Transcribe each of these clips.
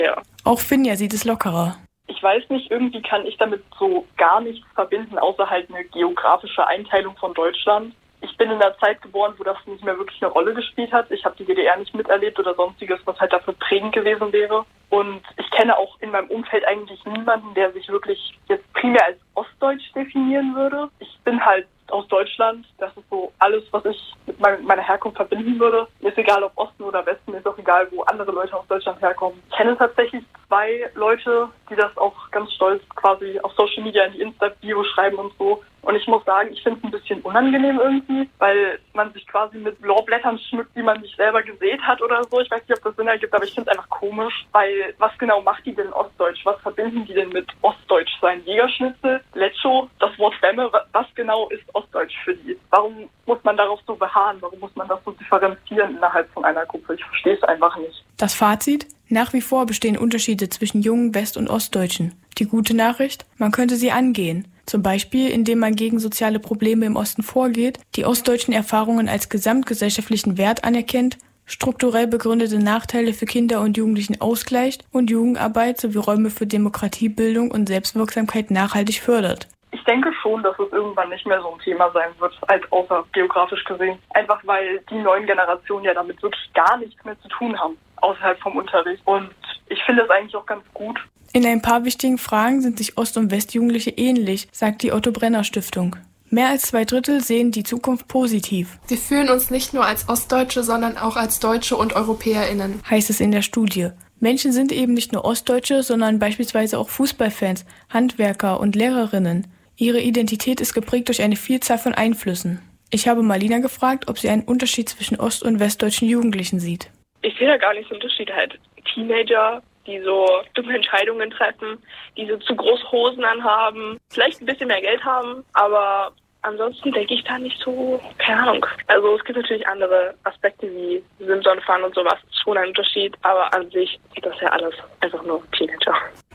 Ja. Auch Finja sieht es lockerer. Ich weiß nicht, irgendwie kann ich damit so gar nichts verbinden, außer halt eine geografische Einteilung von Deutschland. Ich bin in einer Zeit geboren, wo das nicht mehr wirklich eine Rolle gespielt hat. Ich habe die DDR nicht miterlebt oder sonstiges, was halt dafür prägend gewesen wäre. Und ich kenne auch in meinem Umfeld eigentlich niemanden, der sich wirklich jetzt primär als ostdeutsch definieren würde. Ich bin halt aus Deutschland. Das ist so alles, was ich mit meiner Herkunft verbinden würde. Mir ist egal, ob Osten oder Westen, mir ist auch egal, wo andere Leute aus Deutschland herkommen. Ich kenne tatsächlich 2 Leute, die das auch ganz stolz quasi auf Social Media in die Insta-Bio schreiben und so. Und ich muss sagen, ich finde es ein bisschen unangenehm irgendwie, weil man sich quasi mit Lorbeerblättern schmückt, die man nicht selber gesät hat oder so. Ich weiß nicht, ob das Sinn ergibt, aber ich finde es einfach komisch, weil was genau macht die denn Ostdeutsch? Was verbinden die denn mit Ostdeutsch sein? Jägerschnitzel, Lecho, das Wort Bämme, was genau ist Ostdeutsch für die? Warum muss man darauf so beharren? Warum muss man das so differenzieren innerhalb von einer Gruppe? Ich verstehe es einfach nicht. Das Fazit? Nach wie vor bestehen Unterschiede zwischen jungen West- und Ostdeutschen. Die gute Nachricht? Man könnte sie angehen. Zum Beispiel, indem man gegen soziale Probleme im Osten vorgeht, die ostdeutschen Erfahrungen als gesamtgesellschaftlichen Wert anerkennt, strukturell begründete Nachteile für Kinder und Jugendlichen ausgleicht und Jugendarbeit sowie Räume für Demokratiebildung und Selbstwirksamkeit nachhaltig fördert. Ich denke schon, dass es irgendwann nicht mehr so ein Thema sein wird, als außer geografisch gesehen. Einfach weil die neuen Generationen ja damit wirklich gar nichts mehr zu tun haben, außerhalb vom Unterricht. Und ich finde es eigentlich auch ganz gut. In ein paar wichtigen Fragen sind sich Ost- und Westjugendliche ähnlich, sagt die Otto-Brenner-Stiftung. Mehr als 2/3 sehen die Zukunft positiv. Wir fühlen uns nicht nur als Ostdeutsche, sondern auch als Deutsche und EuropäerInnen, heißt es in der Studie. Menschen sind eben nicht nur Ostdeutsche, sondern beispielsweise auch Fußballfans, Handwerker und Lehrerinnen. Ihre Identität ist geprägt durch eine Vielzahl von Einflüssen. Ich habe Marlina gefragt, ob sie einen Unterschied zwischen ost- und westdeutschen Jugendlichen sieht. Ich sehe da gar nicht so einen Unterschied. Halt Teenager, die so dumme Entscheidungen treffen, die so zu große Hosen anhaben, vielleicht ein bisschen mehr Geld haben, aber ansonsten denke ich da nicht so, keine Ahnung. Also es gibt natürlich andere Aspekte wie Simson-Fahren und sowas, ist schon ein Unterschied, aber an sich ist das ja alles einfach nur Teenager.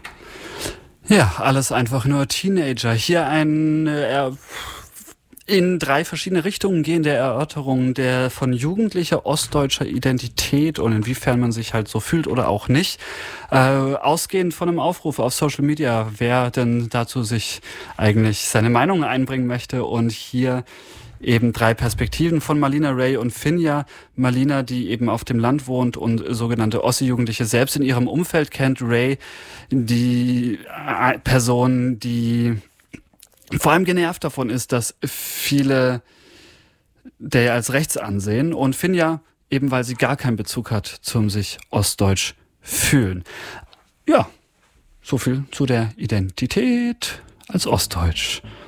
Ja, alles einfach nur Teenager. Hier in 3 verschiedene Richtungen gehende Erörterung der von jugendlicher ostdeutscher Identität und inwiefern man sich halt so fühlt oder auch nicht. Ausgehend von einem Aufruf auf Social Media, wer denn dazu sich eigentlich seine Meinung einbringen möchte, und hier eben 3 Perspektiven von Marlina, Ray und Finja. Marlina, die eben auf dem Land wohnt und sogenannte Ossi-Jugendliche selbst in ihrem Umfeld kennt. Ray, die Person, die vor allem genervt davon ist, dass viele der als rechts ansehen. Und Finja, eben weil sie gar keinen Bezug hat zum sich ostdeutsch fühlen. Ja, so viel zu der Identität als ostdeutsch.